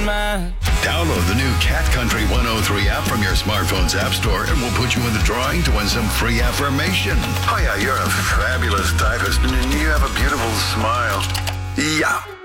mine. Download the new Cat Country 103 app from your smartphone's app store and we'll put you in the drawing to win some free affirmation. Oh yeah, you're a fabulous typist and you have a beautiful smile. Yeah.